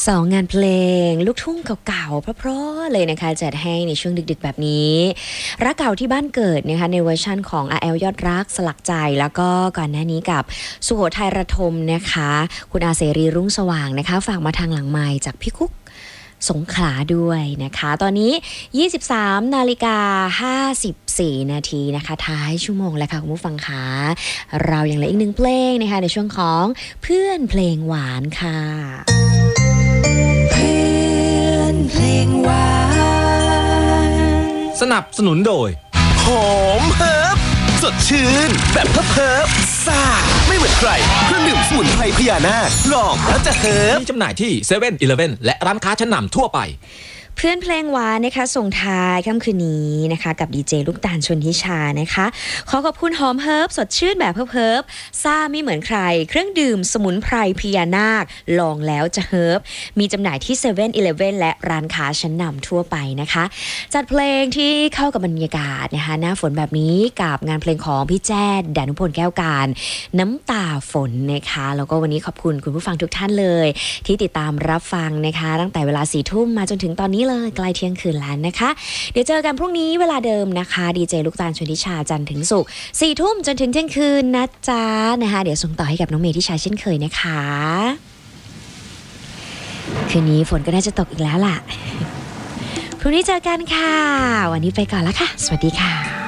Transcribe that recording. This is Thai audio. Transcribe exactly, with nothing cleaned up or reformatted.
สองงานเพลงลูกทุ่งเก่าๆเพราะๆเลยนะคะจัดให้ในช่วงดึกๆแบบนี้รักเก่าที่บ้านเกิดนะคะในเวอร์ชั่นของ อาร์ แอล ยอดรักสลักใจแล้วก็ก่อนหน้านี้กับสุโขทัยระทมนะคะคุณอาเสรีรุ่งสว่างนะคะฝากมาทางหลังไมค์จากพี่คุกสงขลาด้วยนะคะตอนนี้ ยี่สิบสามนาฬิกาห้าสิบสี่นาทีนะคะท้ายชั่วโมงแล้วค่ะคุณผู้ฟังคะเรายังเหลืออีกหนึ่งเพลงนะคะในช่วงของเพื่อนเพลงหวานค่ะเพื่อนเพลงหวานสนับสนุนโดยหอมเฮิร์บสดชื่นแบบเฮิร์บซ่าไม่เหมือนใครเครื่องดื่มสมุนไพรพญานาคลองแล้วจะเฮิร์บมีจำหน่ายที่เซเว่นอีเลฟเว่นและร้านค้าชั้นนำทั่วไปเพื่อนเพลงหวานนะคะส่งท้ายค่ำคืนนี้นะคะกับดีเจลูกตาลชนทิชานะคะขอขอบคุณหอมเฮิร์บสดชื่นแบบเฮิร์บเฮิร์บซ่าไม่เหมือนใครเครื่องดื่มสมุนไพรพญานาคลองแล้วจะเฮิร์บมีจำหน่ายที่เซเว่นอีเลฟเว่นและร้านค้าชั้นนำทั่วไปนะคะจัดเพลงที่เข้ากับบรรยากาศนะคะหน้าฝนแบบนี้กับงานเพลงของพี่แจ้ดานุพลแก้วการน้ำตาฝนนะคะแล้วก็วันนี้ขอบคุณคุณผู้ฟังทุกท่านเลยที่ติดตามรับฟังนะคะตั้งแต่เวลาสี่ทุ่มมาจนถึงตอนนี้เลยใกล้เที่ยงคืนแล้วนะคะเดี๋ยวเจอกันพรุ่งนี้เวลาเดิมนะคะดีเจลูกตาลชนทิชาจันทร์ถึงศุกร์สี่ทุ่มจนถึงเที่ยงคืนนะจ๊ะนะคะเดี๋ยวส่งต่อให้กับน้องเมย์ที่ชายเช่นเคยนะคะคืนนี้ฝนก็น่าจะตกอีกแล้วล่ะพรุ่งนี้เจอกันค่ะวันนี้ไปก่อนแล้วค่ะสวัสดีค่ะ